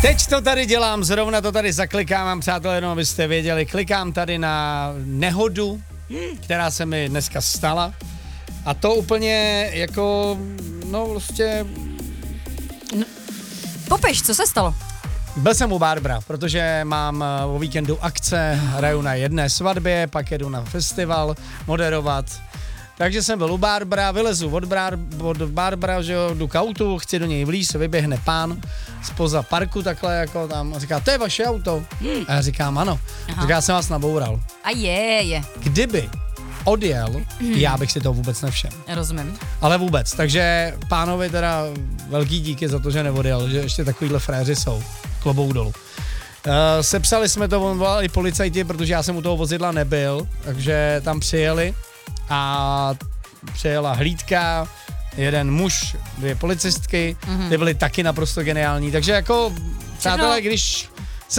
Teď to tady dělám, zrovna to tady zaklikám, přátelé, jenom abyste věděli, klikám tady na nehodu, která se mi dneska stala. A to úplně jako, no prostě... Popiš, co se stalo? Byl jsem u Barbara, protože mám o víkendu akce, hraju na jedné svatbě, pak jedu na festival moderovat. Takže jsem byl u Barbara, vylezu od Barbara, že jo, jdu k autu, chci do něj vlíz, vyběhne pán spoza parku takhle jako tam a říká, to je vaše auto. A já říkám, ano. Říká, já jsem vás naboural. A je. Kdyby odjel, já bych si to vůbec nevšiml. Rozumím. Ale vůbec, takže pánovi teda velký díky za to, že neodjel, že ještě takovýhle fréři jsou. Klobouk dolů. Sepsali jsme to, volali policajti, protože já jsem u toho vozidla nebyl, takže tam přijeli a přijela hlídka, jeden muž, 2 policistky, ty byly taky naprosto geniální, takže jako přátelé, když